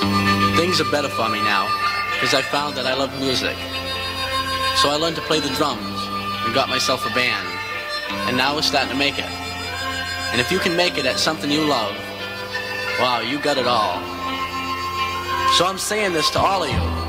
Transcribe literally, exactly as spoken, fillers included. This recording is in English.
Things are better for me now, because I found that I love music. So I learned to play the drums and got myself a band. And now we're starting to make it. And if you can make it at something you love, wow, you got it all. So I'm saying this to all of you.